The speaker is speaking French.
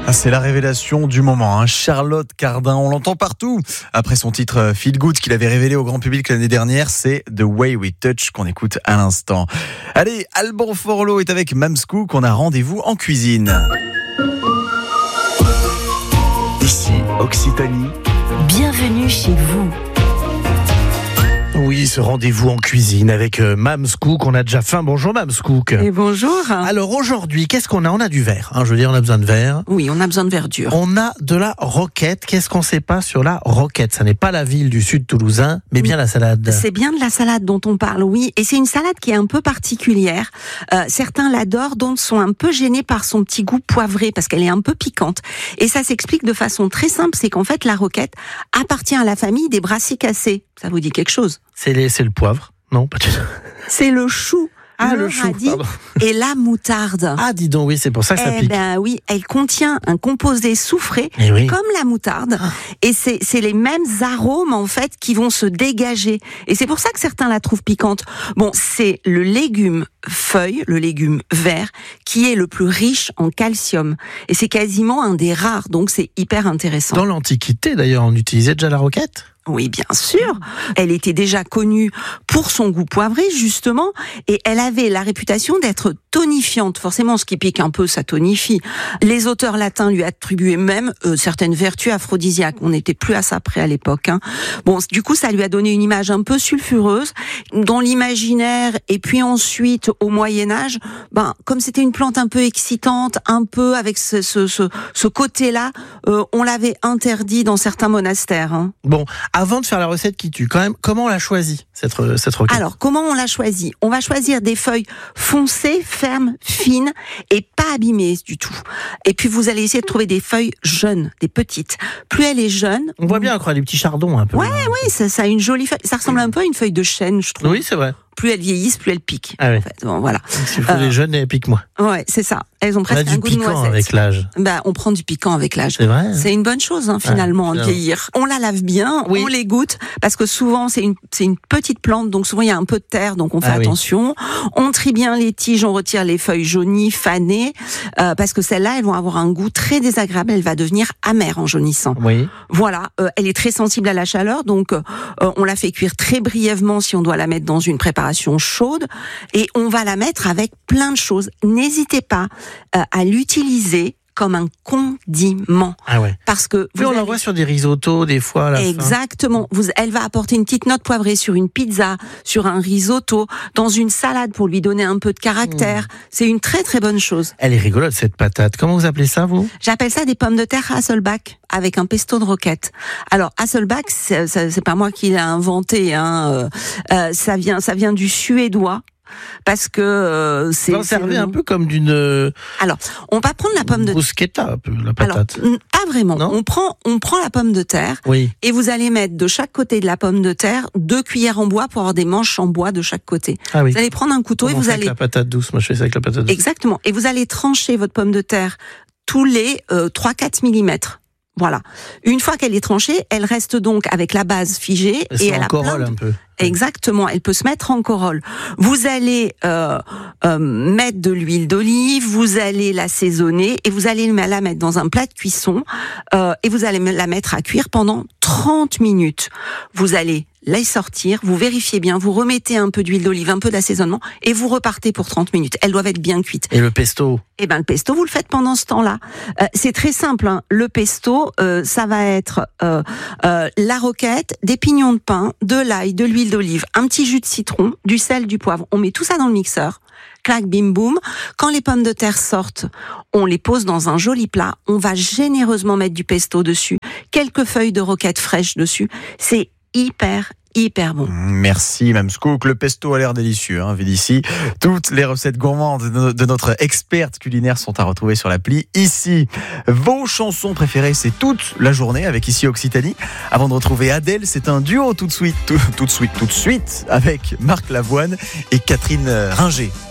C'est la révélation du moment, Charlotte Cardin, on l'entend partout. Après son titre Feel Good qu'il avait révélé au grand public l'année dernière, c'est The Way We Touch qu'on écoute à l'instant. Allez, Alban Forlot est avec Mamskou qu'on a rendez-vous en cuisine. Ici, Occitanie. Bienvenue chez vous. Oui, ce rendez-vous en cuisine avec Mamskou, qu'on a déjà faim. Bonjour Mamskou. Et bonjour. Alors aujourd'hui, qu'est-ce qu'on a ? On a du verre, je veux dire, on a besoin de verre. Oui, on a besoin de verdure. On a de la roquette. Qu'est-ce qu'on sait pas sur la roquette ? Ça n'est pas la ville du sud toulousain, mais bien la salade. C'est bien de la salade dont on parle, oui. Et c'est une salade qui est un peu particulière. Certains l'adorent, d'autres sont un peu gênés par son petit goût poivré, parce qu'elle est un peu piquante. Et ça s'explique de façon très simple, c'est qu'en fait, la roquette appartient à la famille des brassicacées. Ça vous dit quelque chose ? C'est le poivre ? Non, pas du tout. C'est le chou. Le chou, radis pardon. Et la moutarde. Ah, dis donc, oui, c'est pour ça que ça pique. Oui, elle contient un composé soufré, oui. comme la moutarde. Et c'est les mêmes arômes, en fait, qui vont se dégager. Et c'est pour ça que certains la trouvent piquante. Bon, c'est le légume feuille, le légume vert, qui est le plus riche en calcium. Et c'est quasiment un des rares, donc c'est hyper intéressant. Dans l'Antiquité, d'ailleurs, on utilisait déjà la roquette ? Oui, bien sûr. Elle était déjà connue pour son goût poivré, justement, et elle avait la réputation d'être tonifiante. Forcément, ce qui pique un peu, ça tonifie. Les auteurs latins lui attribuaient même certaines vertus aphrodisiaques. On n'était plus à ça près à l'époque. Bon, du coup, ça lui a donné une image un peu sulfureuse dans l'imaginaire. Et puis ensuite, au Moyen-Âge, comme c'était une plante un peu excitante, un peu avec ce côté-là, on l'avait interdit dans certains monastères. Bon, avant de faire la recette qui tue, quand même, comment on l'a choisie, cette roquette ? Alors, comment on l'a choisie ? On va choisir des feuilles foncées, fermes, fines et pas abîmées du tout. Et puis, vous allez essayer de trouver des feuilles jeunes, des petites. Plus elle est jeune... On voit bien, on croit des petits chardons, un peu. Oui, ça a une jolie feuille. Ça ressemble un peu à une feuille de chêne, je trouve. Oui, c'est vrai. Plus elles vieillissent, plus elles piquent. Ah oui. En fait. Bon, voilà. S'il faut les jeunes, elles piquent moins. Ouais, c'est ça. Elles ont presque un goût de noisette. On a du piquant avec l'âge. On prend du piquant avec l'âge. C'est vrai. C'est une bonne chose, finalement, de vieillir. On la lave bien, on les goûte, parce que souvent, c'est une petite plante, donc souvent, il y a un peu de terre, donc on fait attention. On trie bien les tiges, on retire les feuilles jaunies, fanées, parce que celles-là, elles vont avoir un goût très désagréable, elle va devenir amère en jaunissant. Oui. Voilà, elle est très sensible à la chaleur, donc on la fait cuire très brièvement si on doit la mettre dans une préparation chaude, et on va la mettre avec plein de choses. N'hésitez pas à l'utiliser comme un condiment. Ah ouais. Parce que on la voit sur des risottos des fois à la Exactement. Elle va apporter une petite note poivrée sur une pizza, sur un risotto, dans une salade pour lui donner un peu de caractère. C'est une très très bonne chose. Elle est rigolote cette patate. Comment vous appelez ça, vous ? J'appelle ça des pommes de terre Hasselback avec un pesto de roquette. Alors Hasselback, c'est pas moi qui l'ai inventé. Ça vient du suédois. Parce que c'est servi un peu comme d'une. Alors, on va prendre la pomme de terre. Bruschetta, un peu la patate. Alors, pas vraiment. Non, on prend la pomme de terre. Oui. Et vous allez mettre de chaque côté de la pomme de terre 2 cuillères en bois pour avoir des manches en bois de chaque côté. Ah oui. Vous allez prendre un couteau et vous allez. Avec la patate douce. Moi, je fais ça avec la patate douce. Exactement. Et vous allez trancher votre pomme de terre tous les 3-4 millimètres. Voilà. Une fois qu'elle est tranchée, elle reste donc avec la base figée et elle a corolle un peu. Exactement, elle peut se mettre en corolle. Vous allez mettre de l'huile d'olive, vous allez l'assaisonner et vous allez la mettre dans un plat de cuisson et vous allez la mettre à cuire pendant 30 minutes. Vous allez la sortir, vous vérifiez bien, vous remettez un peu d'huile d'olive, un peu d'assaisonnement et vous repartez pour 30 minutes. Elles doivent être bien cuites. Et le pesto ? Le pesto, vous le faites pendant ce temps-là. C'est très simple. Le pesto, ça va être la roquette, des pignons de pain, de l'ail, de l'huile d'olive, un petit jus de citron, du sel, du poivre. On met tout ça dans le mixeur. Clac, bim, boum. Quand les pommes de terre sortent, on les pose dans un joli plat. On va généreusement mettre du pesto dessus, quelques feuilles de roquette fraîches dessus. C'est hyper bon. Merci Mamskou. Le pesto a l'air délicieux, vu d'ici. Toutes les recettes gourmandes de notre experte culinaire sont à retrouver sur l'appli Ici. Vos chansons préférées, c'est toute la journée avec Ici Occitanie. Avant de retrouver Adèle, c'est un duo tout de suite avec Marc Lavoine et Catherine Ringer.